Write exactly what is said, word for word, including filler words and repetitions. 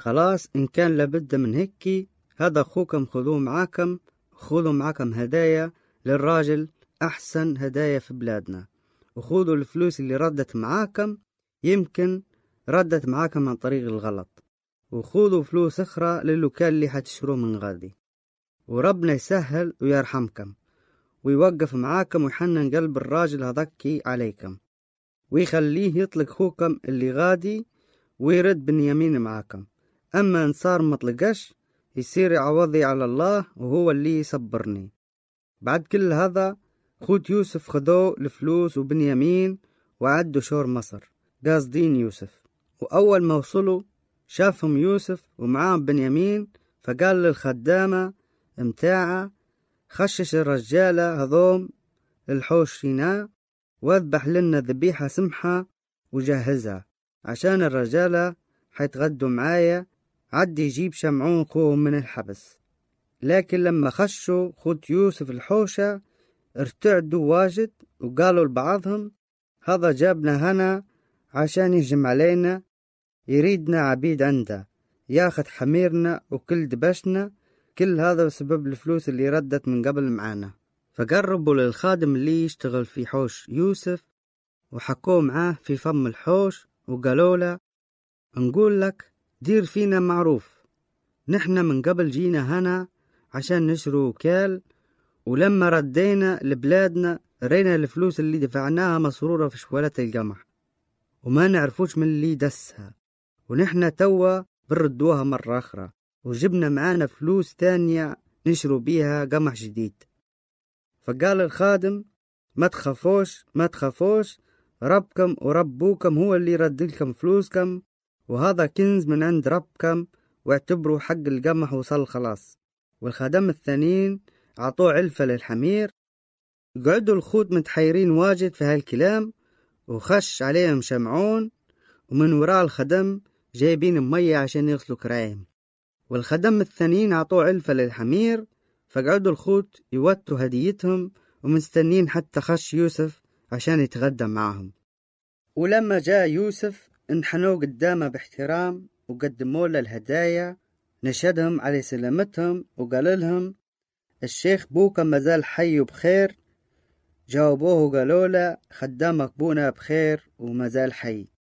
خلاص إن كان لابد من هيك، هذا أخوكم خذوه معاكم، خذوا معاكم هدايا للراجل، أحسن هدايا في بلادنا، وخذوا الفلوس اللي ردت معاكم، يمكن ردت معاكم عن طريق الغلط، وخذوا فلوس أخرى للوكال اللي حتشتروا من غادي، وربنا يسهل ويرحمكم ويوقف معاكم ويحنن قلب الراجل هذاكي عليكم، ويخليه يطلق خوكم اللي غادي ويرد بنيامين معاكم. أما إن صار مطلقش، يصير عوضي على الله وهو اللي يصبرني. بعد كل هذا خوت يوسف خذوه الفلوس وبنيامين وعدوا شور مصر، قاصدين يوسف. وأول ما وصلوا شافهم يوسف ومعاهم بنيامين، فقال للخدامة متاعه خشش الرجالة هذوم الحوشينا واذبح لنا ذبيحة سمحة وجهزها، عشان الرجالة حيتغدوا معايا، عد يجيب شمعون خوهم من الحبس. لكن لما خشوا خوت يوسف الحوشة ارتعدوا واجد، وقالوا لبعضهم هذا جابنا هنا عشان يهجم علينا، يريدنا عبيد عنده، ياخد حميرنا وكل دبشنا، كل هذا بسبب الفلوس اللي ردت من قبل معانا. فقربوا للخادم اللي يشتغل في حوش يوسف وحكوا معاه في فم الحوش، وقالوا له نقول لك دير فينا معروف، نحن من قبل جينا هنا عشان نشروا وكال، ولما ردينا لبلادنا رينا الفلوس اللي دفعناها مسرورة في شوالة القمح، وما نعرفوش من اللي دسها، ونحن توا بردوها مرة أخرى، وجبنا معانا فلوس تانية نشروا بيها قمح جديد. فقال الخادم ما تخافوش ما تخافوش، ربكم وربوكم هو اللي ردلكم فلوسكم، وهذا كنز من عند ربكم، واعتبروا حق القمح وصل خلاص. والخدم الثانيين عطوه علفة للحمير. قعدوا الخوت متحيرين واجد في هالكلام، وخش عليهم شمعون، ومن وراء الخدم جايبين مية عشان يغسلوا كرايهم. والخدم الثانيين عطوه علفة للحمير، فقعدوا الخوت يوتوا هديتهم ومستنين حتى خش يوسف عشان يتغدى معهم. ولما جاء يوسف انحنوا قدامه باحترام وقدموا له الهدايا، نشدهم على سلامتهم وقال لهم الشيخ بوكا مازال حي وبخير. جاوبوه وقالوا له خدامك بونا بخير ومازال حي.